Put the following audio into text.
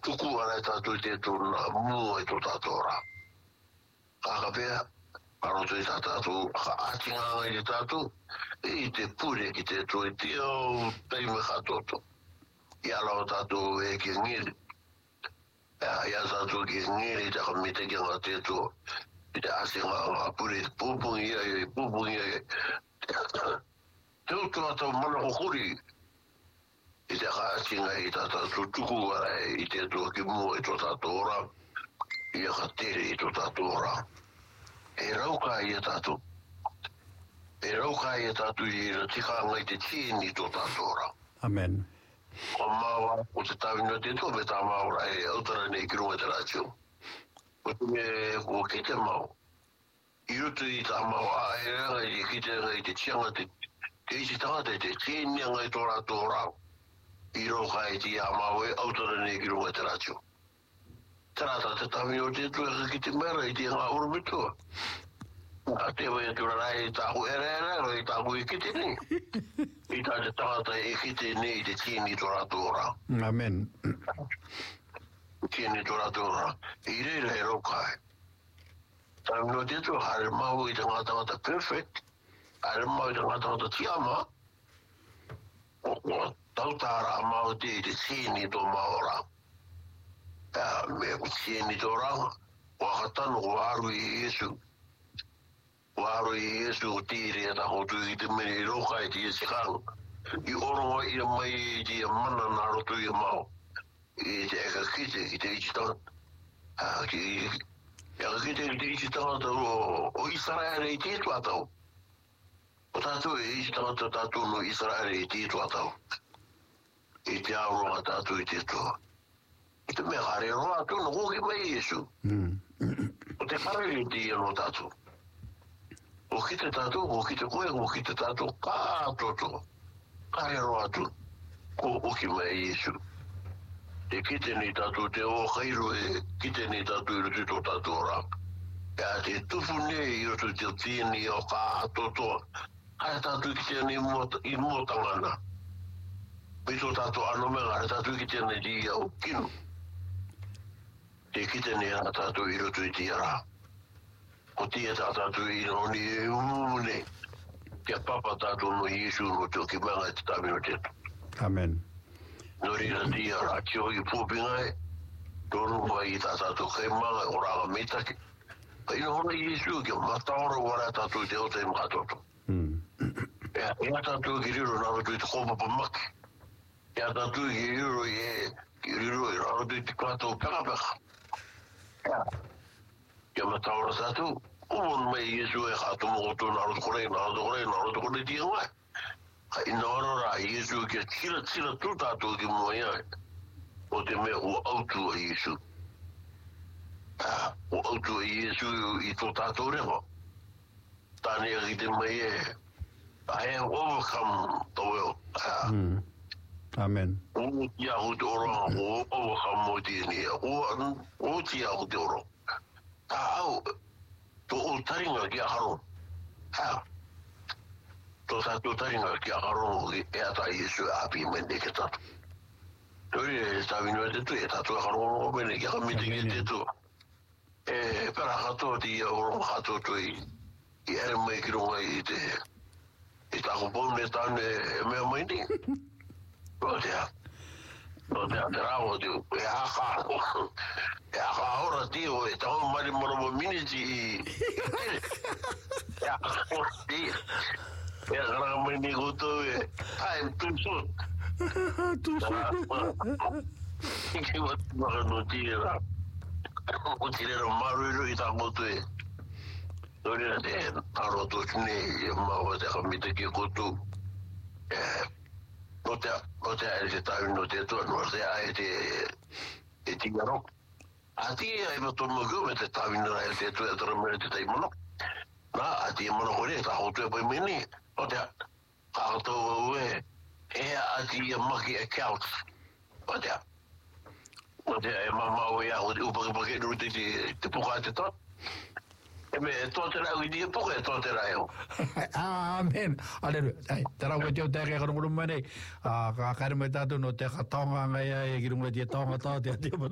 tuku ana tātou te tūna mua i tō tātou rā. Ka pēr, paroto i tātou, ka atinga ngai i tātou, i te pure ki te tō i te au teime katoto. Ia lau tātou e ki ngiri. Ia tātou ki ngiri te ka mite ki ngā te tō. I te asinga ngā pure, pūpungi ai. Te utu atau mana kokuri. I te ka atinga i tātou tuku arai i te tō ki mua i tō tātou ora. Ia ka tere i tō tātou ora. E rauka i a tātou. E rauka i a tātou i ra tika ngai te tini i tō tātou ora. Amen. O maua, o te tawina te tō, me tā maura e autara nei ki runga te rātio. O te me o ke te mau. I rutu i tā maua a e ranga i ki te ngai te tianga te isi tangata te tini ngai tō rātou rau. I rauka i ti a maua e autara nei ki runga te rātio. Tērata te tawina o te tō e ki te mera i te ngā urumitua. A te wai tu rai tāku ere i tāku i kite ni. I tā te tangata e kite ni i te tini tō rātou ora. Amen. Tini tō rātou ora. I reira e raukai. Tāmino te tō hare mau i te ngā tangata perfect. Hare mau i te ngā tangata tiama. O tautāra mau te i te tini tō maora. Me o tini tō ranga. Wakatano o aru i Yesu. Waro i Yesu o tiri e taho tu i te mene i roka i te esikang. I oronga i a mai i te mana nā roto i a mau. I te eka kite i te ichitanga. Eka kite i te ichitanga o Israel i te tuatau. O tātou e ichitanga tātou no Israel i te tuatau. I te aoronga tātou i te tua. I te mea hare roa tu no hoki mai Yesu. O te kare i te iano tātou. O ki te tātou, o ki te koe, o ki te tātou, kātoto. Kare roa tu, ko oki mai Yesu. Te kite ni tātou te o kairu e kite ni tātou i rutu tō tātou rā. Ka te tufu nei i rutu te tini o kātoto. Hare tātou ki te ni i mua tangana. Pito tātou anomenga, hare tātou ki te ni di au kinu. Te kite ni a tātou i rutu i ti rā. O tia tātou i noni e umune. Kia papa tātou no Yesu no te o ki manga e te tāmino tetu. Amen. Nori na tia rā kio i pūpinga e. Tōru mai i tātou kei manga o rāga meitake. Ka ina hona Yesu kia mataora wara tātou te o te mkatoto. Ea tātou ki riro nā roto i te kōpapa maki. Ea tātou ki riro ki riro i nā roto i te kātou pekapeka. Kia mataora tātou, umon mai Yesu e kātou mokoto nā roto kore tia ngai. Ka ina ora Yesu kia tira tū tātou ki mua iai. O te mea o autu a Yesu. O autu a Yesu i tō tātou rewa. Tāne a ki te mai e, I have overcome the world. Amen. O tia hu te ora, o overcome mo te ni. O tia hu te ora. Au, tō o taringa ki a haro. Tō tātou taringa ki a haro e ata Yesu api mene ke tatu. Tori e tāwinu e te tu, e tātou e haro o mene ki a kamiti ki te tu. E pera katoa ti a oro katoa tu i ere mai ki runga i te tāko pōne tāne e mea mai ni. O te rāo te e haka. E haka ora tio e tau mari moromo miniti i tere. E haka ora tio. E haka mai ni koto e time too soon. Too soon. Iki watu maka no tira. O tira maruiro i tā koto e. Tori na te taro tōtune e maua te kamita ki koto. No te ae te tāwi no te tua, no te ae te tingaro. A ti e ma tono kio me te tāwi no ae te tua e tora mene te tai mono. Nā, a ti e mono kore, ta hotu e pai meni. No te kātou ue, e a ti e maki account. No te e mamau e aho te upake nuru te puka te tō. E me tō te rau i ni e puka e tō te rau. Amen. Aleluia. Te rau e te o te ake karungu rumane. Ka kare mai tātou no te katonga ngai e ki rungu te tonga tō te